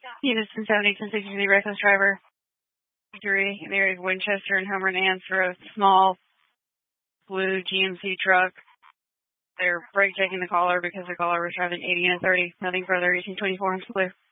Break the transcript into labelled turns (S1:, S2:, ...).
S1: Houston 70-1063 reckless driver. Injury in the area of Winchester and Homer and Ann for a small blue GMC truck. They're brake checking the caller because the caller was driving 80 and 30. Nothing further. 1824 is clear.